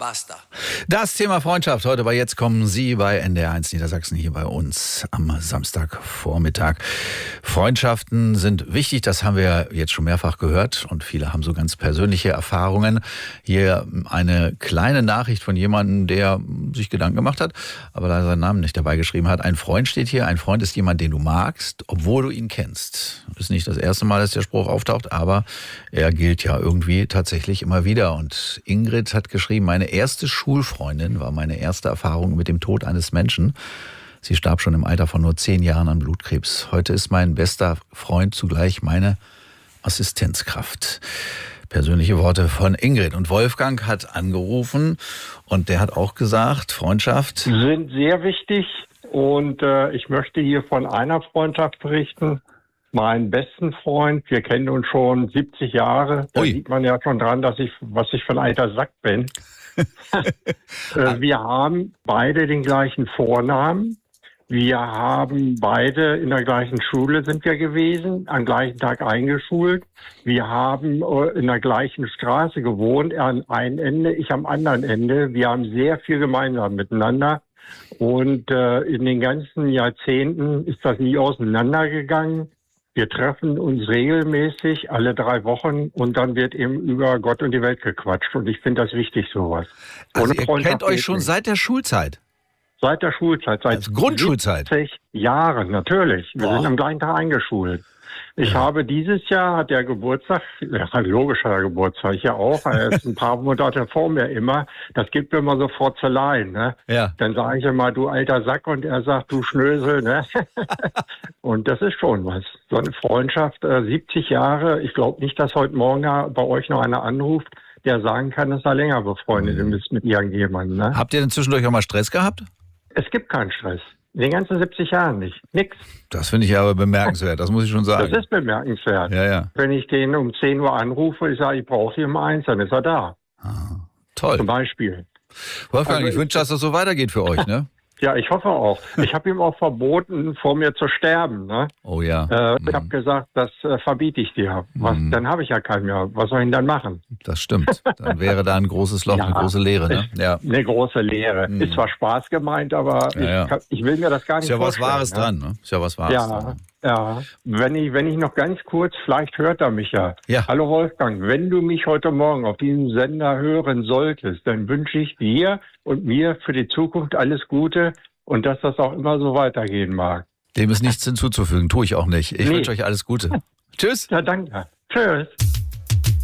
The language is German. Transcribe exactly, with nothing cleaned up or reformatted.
Basta. Das Thema Freundschaft heute bei Jetzt kommen Sie bei N D R eins Niedersachsen hier bei uns am Samstagvormittag. Freundschaften sind wichtig, das haben wir jetzt schon mehrfach gehört und viele haben so ganz persönliche Erfahrungen. Hier eine kleine Nachricht von jemandem, der sich Gedanken gemacht hat, aber leider seinen Namen nicht dabei geschrieben hat. Ein Freund steht hier, ein Freund ist jemand, den du magst, obwohl du ihn kennst. Das ist nicht das erste Mal, dass der Spruch auftaucht, aber er gilt ja irgendwie tatsächlich immer wieder. Und Ingrid hat geschrieben, meine erste Schulfreundin war meine erste Erfahrung mit dem Tod eines Menschen. Sie starb schon im Alter von nur zehn Jahren an Blutkrebs. Heute ist mein bester Freund zugleich meine Assistenzkraft. Persönliche Worte von Ingrid. Und Wolfgang hat angerufen und der hat auch gesagt, Freundschaft sind sehr wichtig. Und äh, ich möchte hier von einer Freundschaft berichten. Meinen besten Freund, wir kennen uns schon siebzig Jahre. Da Ui. sieht man ja schon dran, dass ich, was ich für ein alter Sack bin. äh, wir haben beide den gleichen Vornamen. Wir haben beide in der gleichen Schule sind wir gewesen, am gleichen Tag eingeschult. Wir haben äh, in der gleichen Straße gewohnt, er am einen Ende, ich am anderen Ende. Wir haben sehr viel gemeinsam miteinander. Und äh, in den ganzen Jahrzehnten ist das nie auseinandergegangen. Wir treffen uns regelmäßig alle drei Wochen und dann wird eben über Gott und die Welt gequatscht. Und ich finde das wichtig, sowas. Also Ohne ihr Freundschaft kennt euch geht schon nicht. seit der Schulzeit? Seit der Schulzeit, seit Also Grundschulzeit? siebzig Jahren, natürlich. Wir Boah. sind am gleichen Tag eingeschult. Ich habe dieses Jahr, hat der Geburtstag, ja, logisch hat er Geburtstag, ich ja auch, er ist ein paar Monate vor mir immer, das gibt mir immer so Frotzeleien, ne? Ja. Dann sage ich immer, du alter Sack, und er sagt, du Schnösel, ne? Und das ist schon was. So eine Freundschaft, äh, siebzig Jahre, ich glaube nicht, dass heute Morgen bei euch noch einer anruft, der sagen kann, dass er länger befreundet Mhm. ist mit irgendjemandem, ne? Habt ihr denn zwischendurch auch mal Stress gehabt? Es gibt keinen Stress. In den ganzen siebzig Jahren nicht. Nix. Das finde ich aber bemerkenswert, das muss ich schon sagen. Das ist bemerkenswert. Ja, ja. Wenn ich den um zehn Uhr anrufe, ich sage, ich brauche Sie um eins, dann ist er da. Ah, toll. Zum Beispiel. Wolfgang, Also ich wünsche, dass das so weitergeht für euch, ne? Ja, ich hoffe auch. Ich habe ihm auch verboten, vor mir zu sterben. Ne? Oh ja. Äh, Mhm. Ich habe gesagt, das äh, verbiete ich dir. Was, Mhm. Dann habe ich ja keinen mehr. Was soll ich denn dann machen? Das stimmt. Dann wäre da ein großes Loch, Ja, eine große Leere, ne? Ja. Eine große Lehre. Mhm. Ist zwar Spaß gemeint, aber Ja, ja. Ich, kann, ich will mir das gar nicht Ist ja was vorstellen. Wahres ne? dran, ne? Ist ja was Wahres Ja, dran. ja. Wenn ich, wenn ich noch ganz kurz, vielleicht hört er mich ja. Ja. Hallo Wolfgang, wenn du mich heute Morgen auf diesem Sender hören solltest, dann wünsche ich dir und mir für die Zukunft alles Gute und dass das auch immer so weitergehen mag. Dem ist nichts hinzuzufügen, tue ich auch nicht. Ich Nee. wünsche euch alles Gute. Tschüss. Ja, danke. Tschüss.